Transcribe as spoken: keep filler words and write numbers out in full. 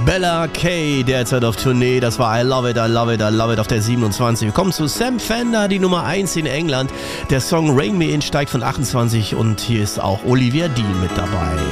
Bella Kay, derzeit auf Tournee. Das war I Love It, I Love It, I Love It auf der siebenundzwanzig. Wir kommen zu Sam Fender, die Nummer eins in England. Der Song Rain Me In steigt von achtundzwanzig und hier ist auch Olivia Dean mit dabei.